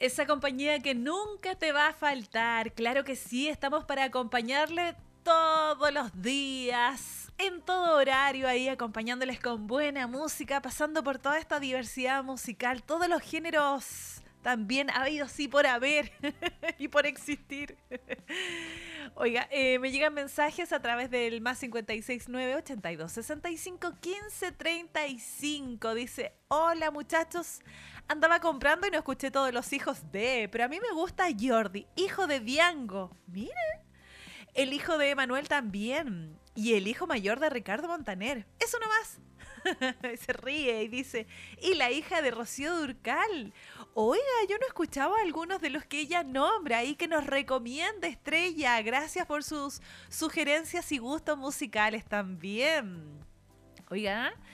Esa compañía que nunca te va a faltar. Claro que sí, estamos para acompañarle todos los días, en todo horario, ahí acompañándoles con buena música, pasando por toda esta diversidad musical, todos los géneros también habido sí por haber y por existir. Oiga, me llegan mensajes a través del más 569 82 65 15 35. Dice, hola muchachos, andaba comprando y no escuché todos los hijos de, pero a mí me gusta Jordi, hijo de Diango. Mira, el hijo de Emanuel también. Y el hijo mayor de Ricardo Montaner. Eso nomás. Se ríe y dice, y la hija de Rocío Dúrcal. Oiga, yo no escuchaba algunos de los que ella nombra y que nos recomienda, Estrella. Gracias por sus sugerencias y gustos musicales también. Oiga,